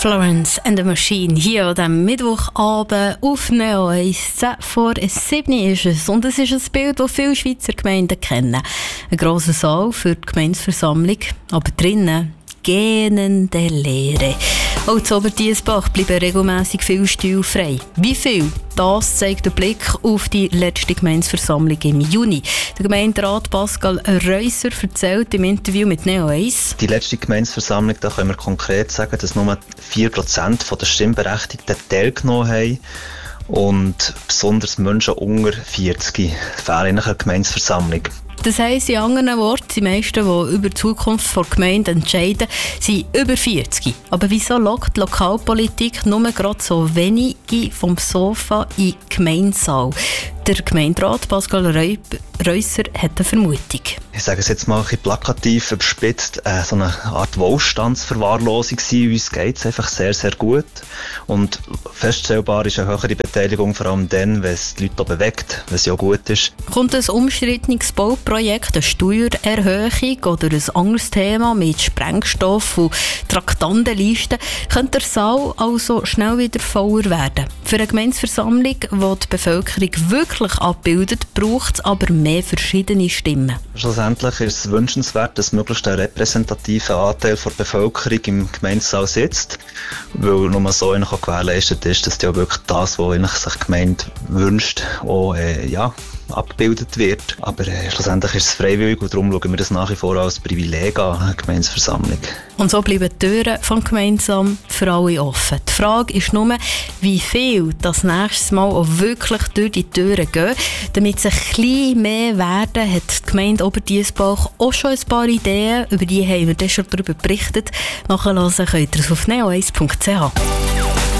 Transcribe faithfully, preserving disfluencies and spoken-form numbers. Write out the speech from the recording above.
Florence and the Machine hier an diesem Mittwochabend auf Neo eins. zehn vor sieben ist es. Und es ist ein Bild, das viele Schweizer Gemeinden kennen. Ein grosser Saal für die Gemeindeversammlung, aber drinnen gähnende Leere. Auch in Oberdiessbach bleiben regelmässig viele Stühle frei. Wie viel? Das zeigt der Blick auf die letzte Gemeindeversammlung im Juni. Der Gemeinderat Pascal Reusser erzählt im Interview mit Neo eins. Die letzte Gemeindeversammlung, da können wir konkret sagen, dass nur vier Prozent der Stimmberechtigten teilgenommen haben. Und besonders Menschen unter vierzig fehlen in einer Gemeindeversammlung. Das heisst in anderen Worten, die meisten, die über die Zukunft der Gemeinde entscheiden, sind über vierzig. Aber wieso lockt die Lokalpolitik nur gerade so wenige vom Sofa in den Gemeindesaal? Der Gemeinderat Pascal Reusser hat eine Vermutung. Ich sage es jetzt mal ein bisschen plakativ überspitzt, äh, so eine Art Wohlstandsverwahrlosung gewesen. Uns geht es einfach sehr, sehr gut. Und feststellbar ist eine höhere Beteiligung, vor allem dann, wenn es die Leute auch bewegt, wenn es ja gut ist. Kommt ein umstrittenes Bauprojekt, eine Steuererhöhung oder ein anderes Thema mit Sprengstoff und Traktandenlisten, könnte der Saal also schnell wieder voller werden. Für eine Gemeindeversammlung, die die Bevölkerung wirklich abbildet, braucht es aber mehr verschiedene Stimmen. Schlussendlich ist es wünschenswert, dass möglichst ein repräsentativer Anteil der Bevölkerung im Gemeindesaal sitzt, weil nur so gewährleistet ist, dass ja wirklich das, was sich die Gemeinde wünscht, auch äh, ja, abgebildet wird. Aber äh, schlussendlich ist es freiwillig und darum schauen wir das nach wie vor als Privileg an, eine Gemeindeversammlung. Und so bleiben die Türen vom Gemeinsamen für alle offen. Die Frage ist nur, wie viel das nächstes Mal auch wirklich durch die Türen gehen. Damit es ein bisschen mehr werden, hat die Gemeinde Oberdiessbach auch schon ein paar Ideen. Über die haben wir dann schon darüber berichtet. Nachhören könnt ihr es auf neo eins punkt c h.